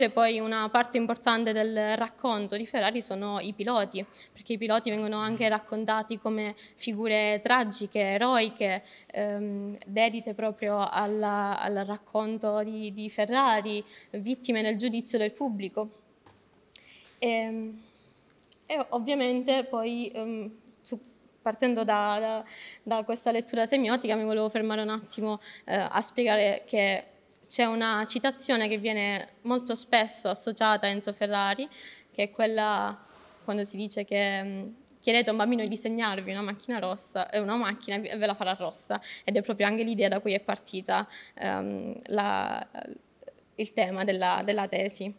Poi una parte importante del racconto di Ferrari sono i piloti, perché i piloti vengono anche raccontati come figure tragiche, eroiche, dedite proprio al racconto di Ferrari, vittime nel giudizio del pubblico. E ovviamente poi, partendo da questa lettura semiotica, mi volevo fermare un attimo a spiegare che c'è una citazione che viene molto spesso associata a Enzo Ferrari, che è quella quando si dice che chiedete a un bambino di disegnarvi una macchina rossa, una macchina e ve la farà rossa, ed è proprio anche l'idea da cui è partita il tema della tesi.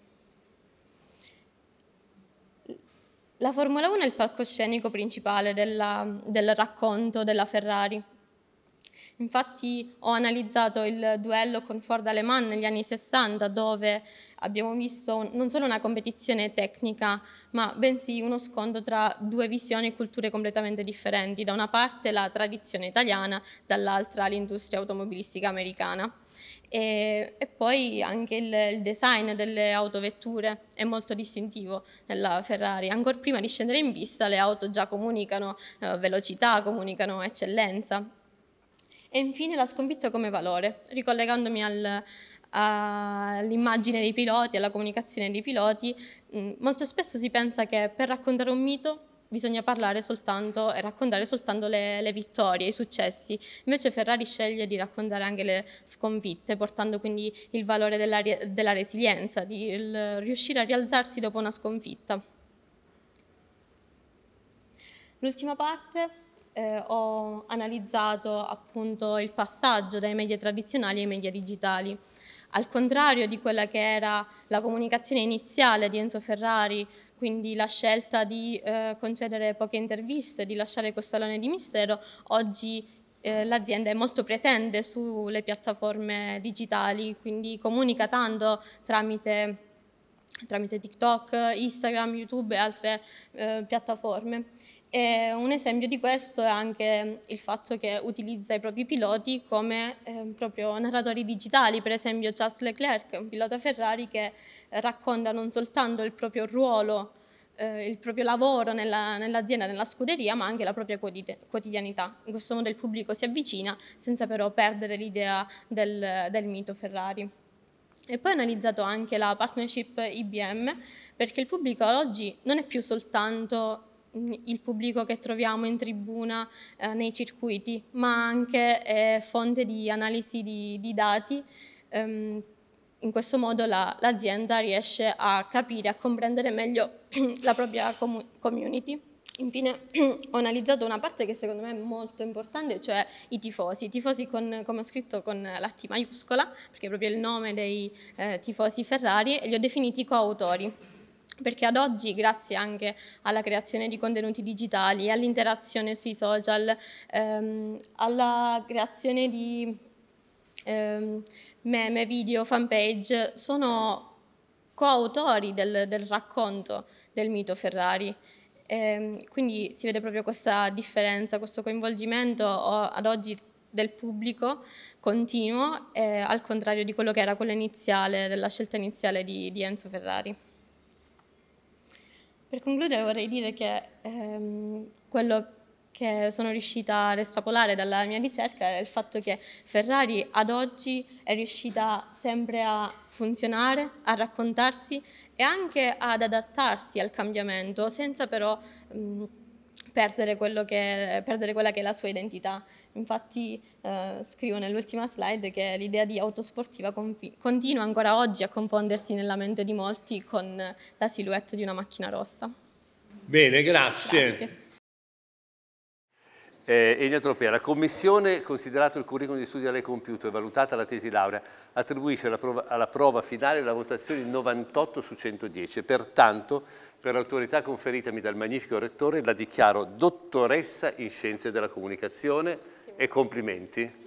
La Formula 1 è il palcoscenico principale del racconto della Ferrari. Infatti ho analizzato il duello con Ford Le Mans negli anni 60, dove abbiamo visto non solo una competizione tecnica, ma bensì uno scontro tra due visioni e culture completamente differenti. Da una parte la tradizione italiana, dall'altra l'industria automobilistica americana. E poi anche il design delle autovetture è molto distintivo nella Ferrari. Ancora prima di scendere in pista le auto già comunicano velocità, comunicano eccellenza. E infine la sconfitta come valore, ricollegandomi all'immagine dei piloti, alla comunicazione dei piloti. Molto spesso si pensa che per raccontare un mito bisogna parlare soltanto e raccontare soltanto le vittorie, i successi. Invece Ferrari sceglie di raccontare anche le sconfitte, portando quindi il valore della resilienza, di riuscire a rialzarsi dopo una sconfitta. L'ultima parte ho analizzato appunto il passaggio dai media tradizionali ai media digitali. Al contrario di quella che era la comunicazione iniziale di Enzo Ferrari, quindi la scelta di concedere poche interviste, di lasciare questo alone di mistero, oggi l'azienda è molto presente sulle piattaforme digitali, quindi comunica tanto tramite TikTok, Instagram, YouTube e altre piattaforme. E un esempio di questo è anche il fatto che utilizza i propri piloti come proprio narratori digitali, per esempio Charles Leclerc, un pilota Ferrari che racconta non soltanto il proprio ruolo, il proprio lavoro nell'azienda, nella scuderia, ma anche la propria quotidianità. In questo modo il pubblico si avvicina senza però perdere l'idea del mito Ferrari. E poi ho analizzato anche la partnership IBM, perché il pubblico oggi non è più soltanto il pubblico che troviamo in tribuna nei circuiti, ma anche fonte di analisi di dati. In questo modo l'azienda riesce a capire, a comprendere meglio la propria community. Infine ho analizzato una parte che secondo me è molto importante, cioè i tifosi come ho scritto con la T maiuscola, perché è proprio il nome dei tifosi Ferrari, e li ho definiti coautori, perché ad oggi, grazie anche alla creazione di contenuti digitali, all'interazione sui social, alla creazione di meme, video, fanpage, sono coautori del racconto del mito Ferrari. Quindi si vede proprio questa differenza, questo coinvolgimento ad oggi del pubblico continuo, al contrario di quello che era quello iniziale, della scelta iniziale di Enzo Ferrari. Per concludere vorrei dire che quello che sono riuscita ad estrapolare dalla mia ricerca è il fatto che Ferrari ad oggi è riuscita sempre a funzionare, a raccontarsi e anche ad adattarsi al cambiamento, senza però perdere quella che è la sua identità. Infatti scrivo nell'ultima slide che l'idea di auto sportiva continua ancora oggi a confondersi nella mente di molti con la silhouette di una macchina rossa. Bene, grazie. Grazie. Enia Tropea, la Commissione, considerato il curriculum di studio a lei compiuto e valutata la tesi laurea, attribuisce alla prova finale la votazione 98 su 110 pertanto, per l'autorità conferitami dal magnifico Rettore, la dichiaro dottoressa in Scienze della Comunicazione e complimenti.